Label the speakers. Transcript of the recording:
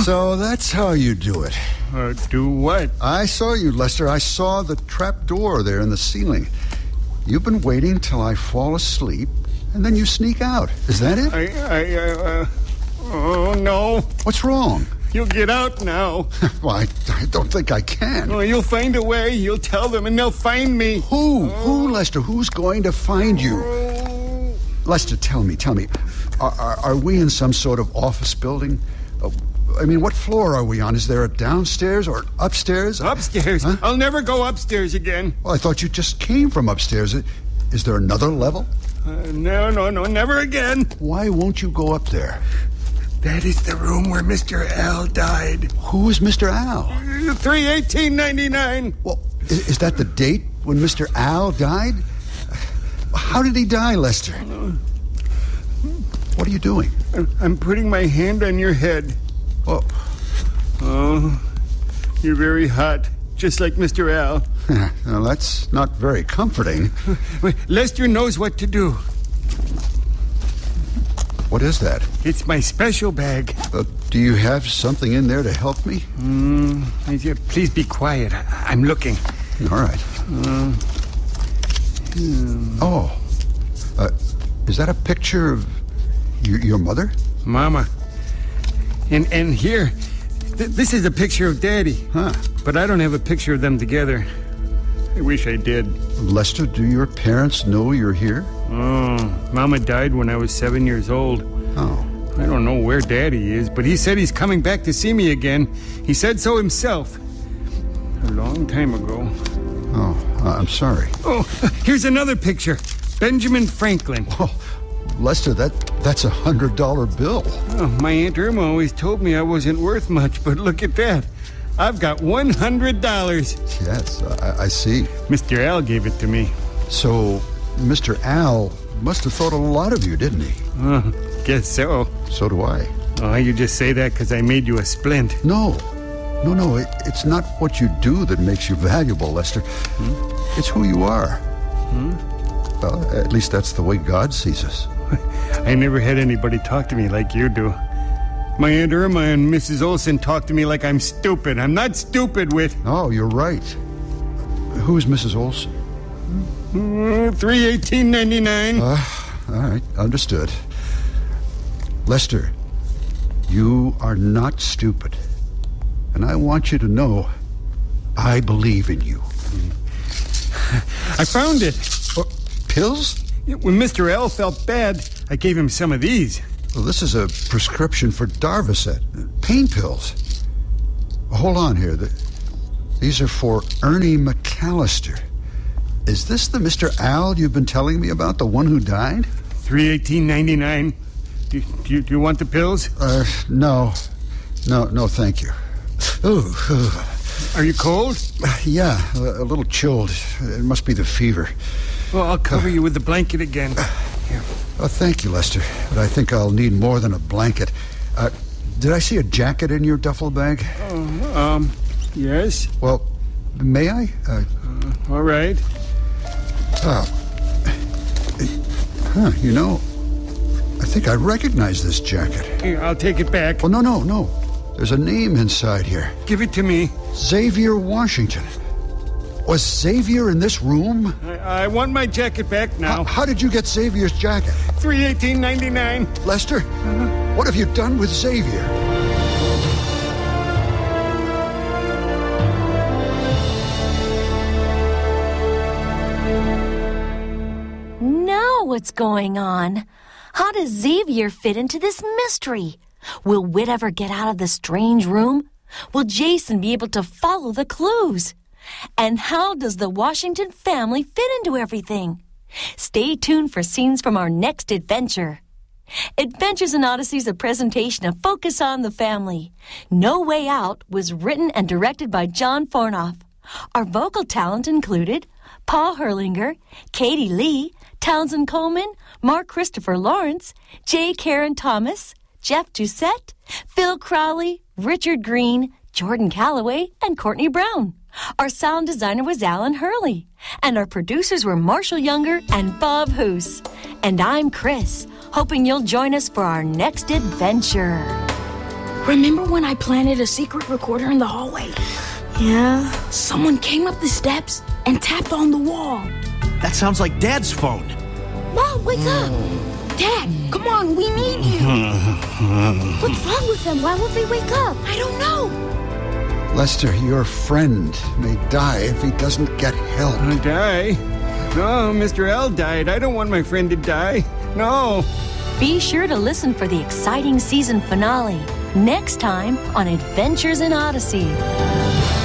Speaker 1: So that's how you do it.
Speaker 2: Do what?
Speaker 1: I saw you, Lester. I saw the trap door there in the ceiling. You've been waiting till I fall asleep, and then you sneak out. Is that it?
Speaker 2: Oh, no.
Speaker 1: What's wrong?
Speaker 2: You'll get out now.
Speaker 1: Well, I don't think I can.
Speaker 2: Oh, you'll find a way. You'll tell them, and they'll find me.
Speaker 1: Who, Lester? Who's going to find you? Lester, tell me. Are we in some sort of office building? I mean, what floor are we on? Is there a downstairs or upstairs?
Speaker 2: Upstairs? Huh? I'll never go upstairs again.
Speaker 1: Well, I thought you just came from upstairs. Is there another level?
Speaker 2: No, never again.
Speaker 1: Why won't you go up there?
Speaker 2: That is the room where Mr. Al died.
Speaker 1: Who is Mr. Al?
Speaker 2: 3/18/99.
Speaker 1: Well, is that the date when Mr. Al died? How did he die, Lester? What are you doing?
Speaker 2: I'm putting my hand on your head. Oh, you're very hot, just like Mr. Al.
Speaker 1: Well, that's not very comforting.
Speaker 2: Lester knows what to do.
Speaker 1: What is that?
Speaker 2: It's my special bag.
Speaker 1: Do you have something in there to help me?
Speaker 2: Please be quiet. I'm looking.
Speaker 1: All right. Is that a picture of your mother?
Speaker 2: Mama. And here, this is a picture of Daddy.
Speaker 1: Huh.
Speaker 2: But I don't have a picture of them together. I wish I did.
Speaker 1: Lester, do your parents know you're here?
Speaker 2: Oh, Mama died when I was 7 years old.
Speaker 1: Oh.
Speaker 2: I don't know where Daddy is, but he said he's coming back to see me again. He said so himself. A long time ago.
Speaker 1: Oh, I'm sorry.
Speaker 2: Oh, here's another picture. Benjamin Franklin.
Speaker 1: Oh, Lester, that's $100 bill.
Speaker 2: Oh, my Aunt Irma always told me I wasn't worth much, but look at that. I've got $100.
Speaker 1: Yes, I see.
Speaker 2: Mr. Al gave it to me.
Speaker 1: So, Mr. Al must have thought a lot of you, didn't he?
Speaker 2: Guess so.
Speaker 1: So do I.
Speaker 2: Oh, you just say that because I made you a splint.
Speaker 1: No, it's not what you do that makes you valuable, Lester. It's who you are. Well, at least that's the way God sees us.
Speaker 2: I never had anybody talk to me like you do. My Aunt Irma and Mrs. Olson talk to me like I'm stupid. I'm not stupid, Whit.
Speaker 1: Oh, you're right. Who's Mrs. Olson?
Speaker 2: 3/18/99.
Speaker 1: All right, understood. Lester, you are not stupid. And I want you to know I believe in you.
Speaker 2: I found it.
Speaker 1: Pills?
Speaker 2: When Mr. L felt bad, I gave him some of these.
Speaker 1: Well, this is a prescription for Darvocet, pain pills. Hold on here. These are for Ernie McAllister. Is this the Mr. Al you've been telling me about, the one who died?
Speaker 2: 3/18/99. Do you want the pills?
Speaker 1: No, thank you. Ooh.
Speaker 2: Are you cold?
Speaker 1: Yeah, a little chilled. It must be the fever.
Speaker 2: Well, I'll cover you with the blanket again. Here.
Speaker 1: Oh, thank you, Lester. But I think I'll need more than a blanket. Did I see a jacket in your duffel bag?
Speaker 2: Yes.
Speaker 1: Well, may I?
Speaker 2: All right.
Speaker 1: You know, I think I recognize this jacket.
Speaker 2: Here, I'll take it back.
Speaker 1: Oh, no. There's a name inside here.
Speaker 2: Give it to me.
Speaker 1: Xavier Washington. Was Xavier in this room?
Speaker 2: I want my jacket back now.
Speaker 1: How did you get Xavier's jacket?
Speaker 2: 3/18/99.
Speaker 1: Lester, what have you done with Xavier?
Speaker 3: Now what's going on? How does Xavier fit into this mystery? Will Whit ever get out of the strange room? Will Jason be able to follow the clues? And how does the Washington family fit into everything? Stay tuned for scenes from our next adventure. Adventures in Odyssey is a presentation of Focus on the Family. No Way Out was written and directed by John Fornoff. Our vocal talent included Paul Herlinger, Katie Lee, Townsend Coleman, Mark Christopher Lawrence, J. Karen Thomas, Jeff Doucette, Phil Crowley, Richard Green, Jordan Calloway, and Courtney Brown. Our sound designer was Alan Hurley, and our producers were Marshall Younger and Bob Hoos. And I'm Chris, hoping you'll join us for our next adventure.
Speaker 4: Remember when I planted a secret recorder in the hallway?
Speaker 5: Yeah?
Speaker 4: Someone came up the steps and tapped on the wall.
Speaker 6: That sounds like Dad's phone.
Speaker 4: Mom, wake up! Dad, come on, we need you. What's wrong with them? Why won't they wake up? I don't know.
Speaker 1: Lester, your friend may die if he doesn't get help.
Speaker 2: Die? No, Mr. L died. I don't want my friend to die. No.
Speaker 3: Be sure to listen for the exciting season finale next time on Adventures in Odyssey.